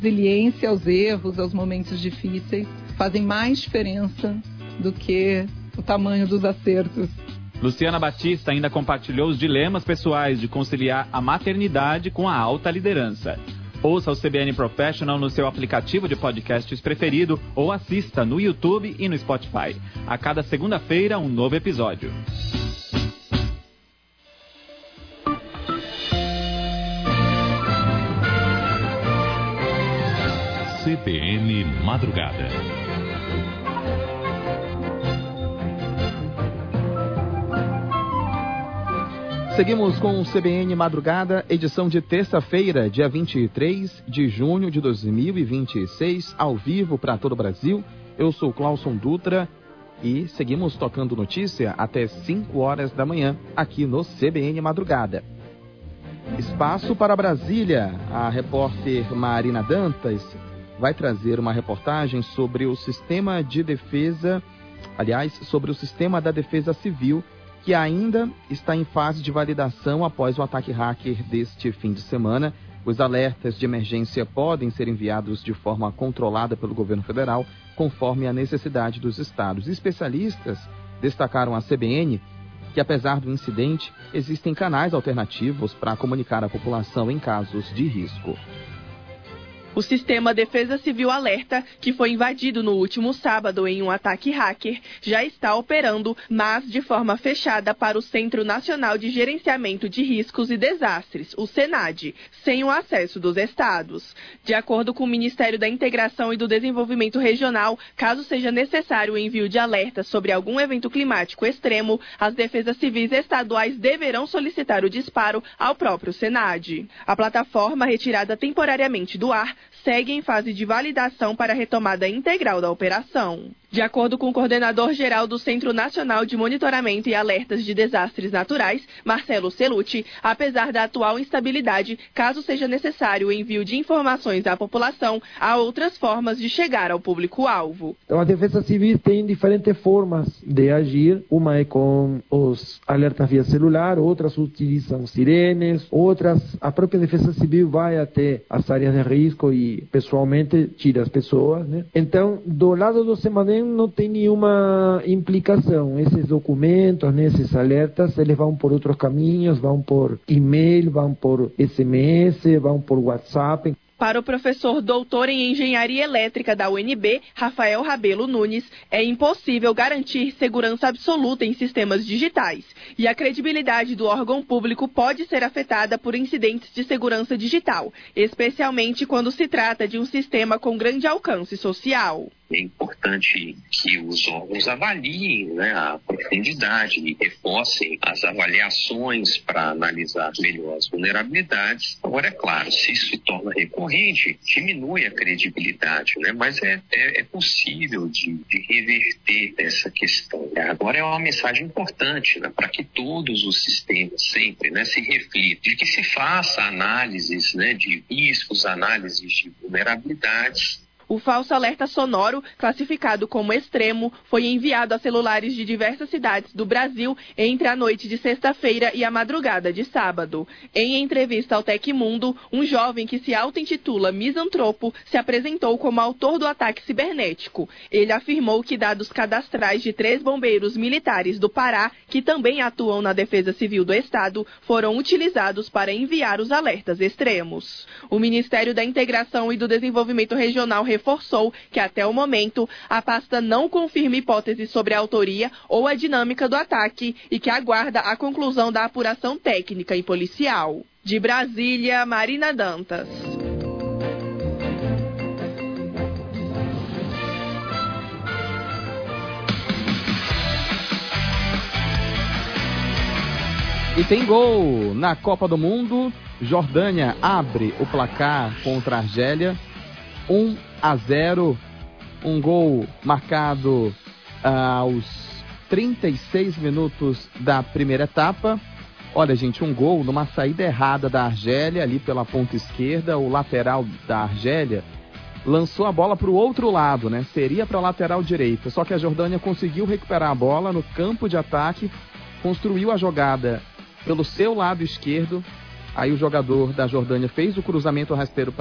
resiliência aos erros, aos momentos difíceis, fazem mais diferença do que o tamanho dos acertos. Luciana Batista ainda compartilhou os dilemas pessoais de conciliar a maternidade com a alta liderança. Ouça o CBN Professional no seu aplicativo de podcasts preferido ou assista no YouTube e no Spotify. A cada segunda-feira, um novo episódio. CBN Madrugada. Seguimos com o CBN Madrugada, edição de terça-feira, dia 23 de junho de 2026, ao vivo para todo o Brasil. Eu sou Clauson Dutra e seguimos tocando notícia até 5 horas da manhã, aqui no CBN Madrugada. Espaço para Brasília. A repórter Marina Dantas vai trazer uma reportagem sobre o sistema de defesa, sobre o sistema da defesa civil, que ainda está em fase de validação após o ataque hacker deste fim de semana. Os alertas de emergência podem ser enviados de forma controlada pelo governo federal, conforme a necessidade dos estados. Especialistas destacaram à CBN que, apesar do incidente, existem canais alternativos para comunicar à população em casos de risco. O sistema Defesa Civil Alerta, que foi invadido no último sábado em um ataque hacker, já está operando, mas de forma fechada para o Centro Nacional de Gerenciamento de Riscos e Desastres, o SENAD, sem o acesso dos estados. De acordo com o Ministério da Integração e do Desenvolvimento Regional, caso seja necessário o envio de alerta sobre algum evento climático extremo, as defesas civis estaduais deverão solicitar o disparo ao próprio SENAD. A plataforma, retirada temporariamente do ar, segue em fase de validação para a retomada integral da operação. De acordo com o coordenador-geral do Centro Nacional de Monitoramento e Alertas de Desastres Naturais, Marcelo Celucci, apesar da atual instabilidade, caso seja necessário o envio de informações à população, há outras formas de chegar ao público-alvo. Então, a Defesa Civil tem diferentes formas de agir. Uma é com os alertas via celular, outras utilizam sirenes, outras, a própria Defesa Civil vai até as áreas de risco e pessoalmente tira as pessoas, né? Então, do lado do SEMADEM não tem nenhuma implicação. Esses documentos, né, esses alertas, eles vão por outros caminhos, vão por e-mail, vão por SMS, vão por WhatsApp. Para o professor doutor em Engenharia Elétrica da UNB, Rafael Rabelo Nunes, é impossível garantir segurança absoluta em sistemas digitais. E a credibilidade do órgão público pode ser afetada por incidentes de segurança digital, especialmente quando se trata de um sistema com grande alcance social. É importante que os órgãos avaliem, né, a profundidade e reforcem as avaliações para analisar melhor as vulnerabilidades. Agora, é claro, se isso se torna recorrente, diminui a credibilidade, né, mas é possível de reverter essa questão. Agora é uma mensagem importante, né, para que todos os sistemas sempre, né, se reflitam, de que se faça análises, né, de riscos, análises de vulnerabilidades. O falso alerta sonoro, classificado como extremo, foi enviado a celulares de diversas cidades do Brasil entre a noite de sexta-feira e a madrugada de sábado. Em entrevista ao Tecmundo, um jovem que se auto-intitula Misantropo se apresentou como autor do ataque cibernético. Ele afirmou que dados cadastrais de 3 bombeiros militares do Pará, que também atuam na Defesa Civil do Estado, foram utilizados para enviar os alertas extremos. O Ministério da Integração e do Desenvolvimento Regional reforçou que, até o momento, a pasta não confirma hipóteses sobre a autoria ou a dinâmica do ataque e que aguarda a conclusão da apuração técnica e policial. De Brasília, Marina Dantas. E tem gol na Copa do Mundo. Jordânia abre o placar contra a Argélia. 1-0, um gol marcado aos 36 minutos da primeira etapa. Olha, gente, um gol numa saída errada da Argélia, ali pela ponta esquerda. O lateral da Argélia lançou a bola para o outro lado, né? Seria para a lateral direita, só que a Jordânia conseguiu recuperar a bola no campo de ataque, construiu a jogada pelo seu lado esquerdo. Aí o jogador da Jordânia fez o cruzamento rasteiro